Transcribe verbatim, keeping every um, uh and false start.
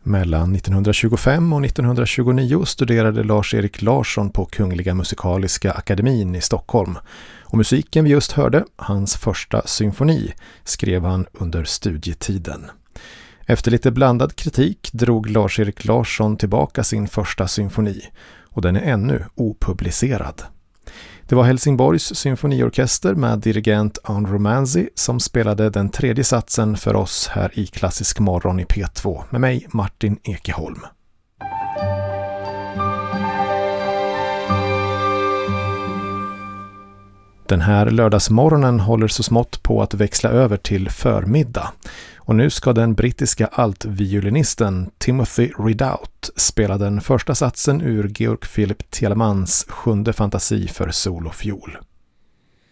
Mellan nittonhundratjugofem och nittonhundratjugonio studerade Lars-Erik Larsson på Kungliga Musikaliska Akademin i Stockholm. Och musiken vi just hörde, hans första symfoni, skrev han under studietiden. Efter lite blandad kritik drog Lars-Erik Larsson tillbaka sin första symfoni och den är ännu opublicerad. Det var Helsingborgs symfoniorkester med dirigent Ann Romanzi som spelade den tredje satsen för oss här i Klassisk morgon i P två med mig Martin Ekeholm. Den här lördagsmorgonen håller så smått på att växla över till förmiddag. Och nu ska den brittiska altviolinisten Timothy Ridout spela den första satsen ur Georg Philipp Telemans sjunde fantasi för sol och fiol.